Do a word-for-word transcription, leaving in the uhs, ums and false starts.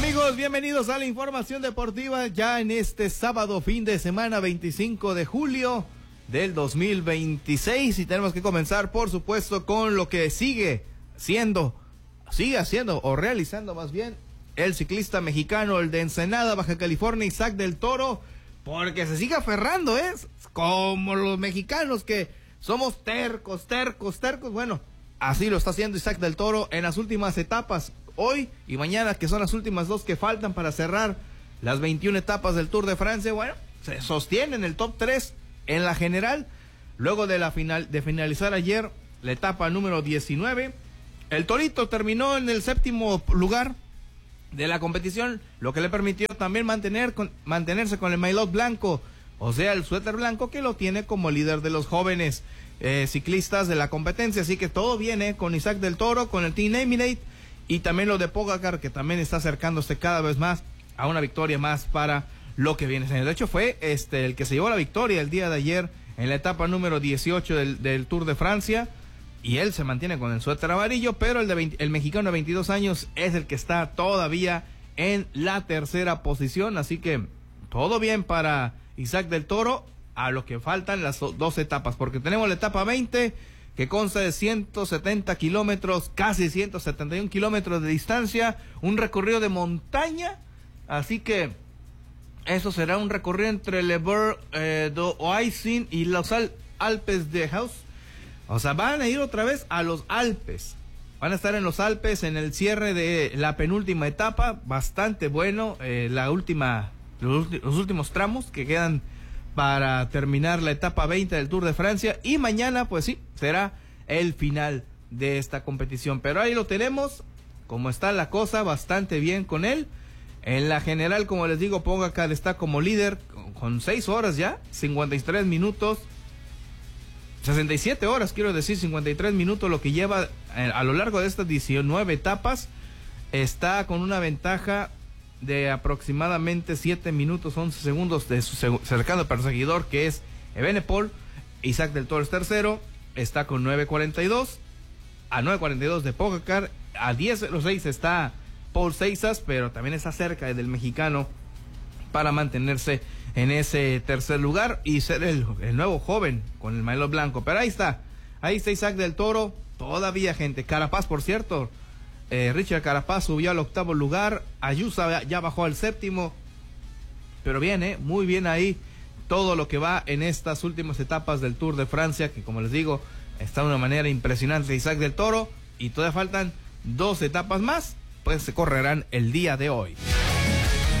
Amigos, bienvenidos a la información deportiva ya en este sábado fin de semana veinticinco de julio del dos mil veintiséis, y tenemos que comenzar por supuesto con lo que sigue siendo, sigue haciendo o realizando más bien el ciclista mexicano, el de Ensenada, Baja California, Isaac del Toro, porque se sigue aferrando, ¿eh? Como los mexicanos que somos tercos, tercos, tercos, bueno, así lo está haciendo Isaac del Toro en las últimas etapas, hoy y mañana, que son las últimas dos que faltan para cerrar las veintiuna etapas del Tour de Francia. Bueno, se sostiene en el top tres en la general, luego de la final, de finalizar ayer la etapa número diecinueve. El Torito terminó en el séptimo lugar de la competición, lo que le permitió también mantener con, mantenerse con el maillot blanco, o sea, el suéter blanco, que lo tiene como líder de los jóvenes eh, ciclistas de la competencia. Así que todo viene con Isaac del Toro, con el Team Emirates, y también lo de Pogacar, que también está acercándose cada vez más a una victoria más para lo que viene. De hecho, fue este el que se llevó la victoria el día de ayer en la etapa número dieciocho del, del Tour de Francia, y él se mantiene con el suéter amarillo, pero el de veinte, el mexicano de veintidós años es el que está todavía en la tercera posición. Así que todo bien para Isaac del Toro, a lo que faltan las dos etapas, porque tenemos la etapa veinte, que consta de ciento setenta kilómetros, casi ciento setenta y un kilómetros de distancia, un recorrido de montaña. Así que eso será un recorrido entre Le Bourg eh, d'Oisín y los Al Alpes de Haus. O sea, van a ir otra vez a los Alpes. Van a estar en los Alpes en el cierre de la penúltima etapa. Bastante bueno, eh, la última, los, los últimos tramos que quedan para terminar la etapa veinte del Tour de Francia. Y mañana, pues sí, será el final de esta competición. Pero ahí lo tenemos, como está la cosa, bastante bien con él. En la general, como les digo, Pogacar está como líder con seis horas ya, cincuenta y tres minutos, sesenta y siete horas, quiero decir, cincuenta y tres minutos, lo que lleva a lo largo de estas diecinueve etapas. Está con una ventaja de aproximadamente siete minutos once segundos de su cercano perseguidor, que es Evenepoel. Isaac del Toro es tercero, está con nueve cuarenta y dos, a nueve cuarenta y dos de Pogacar, a diez cero seis está Paul Seixas, pero también está cerca del mexicano para mantenerse en ese tercer lugar y ser el, el nuevo joven con el maillot blanco. Pero ahí está, ahí está Isaac del Toro, todavía, gente. Carapaz, por cierto, eh, Richard Carapaz subió al octavo lugar, Ayuso ya bajó al séptimo, pero bien, eh, muy bien ahí todo lo que va en estas últimas etapas del Tour de Francia, que como les digo, está de una manera impresionante Isaac del Toro, y todavía faltan dos etapas más, pues se correrán el día de hoy.